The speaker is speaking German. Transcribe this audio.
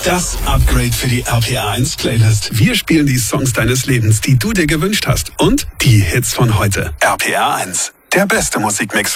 Das Upgrade für die RPR 1 Playlist. Wir spielen die Songs deines Lebens, die du dir gewünscht hast. Und die Hits von heute. RPR 1, der beste Musikmix.